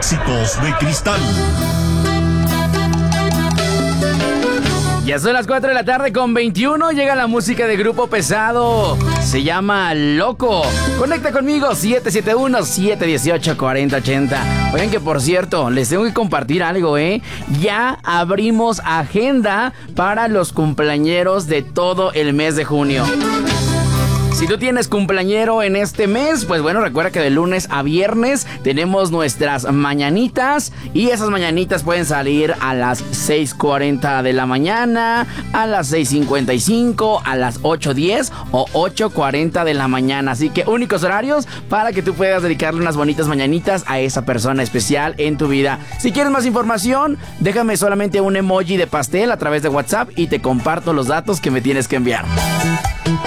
Éxitos de Cristal. Ya son las 4 de la tarde con 21. Llega la música de Grupo Pesado. Se llama Loco. Conecta conmigo 771-718-4080. Oigan que por cierto, les tengo que compartir algo, Ya abrimos agenda para los cumpleañeros de todo el mes de junio. Si tú tienes cumpleañero en este mes, pues bueno, recuerda que de lunes a viernes tenemos nuestras mañanitas. Y esas mañanitas pueden salir a las 6:40 de la mañana, a las 6:55, a las 8:10 o 8:40 de la mañana. Así que únicos horarios para que tú puedas dedicarle unas bonitas mañanitas a esa persona especial en tu vida. Si quieres más información, déjame solamente un emoji de pastel a través de WhatsApp y te comparto los datos que me tienes que enviar.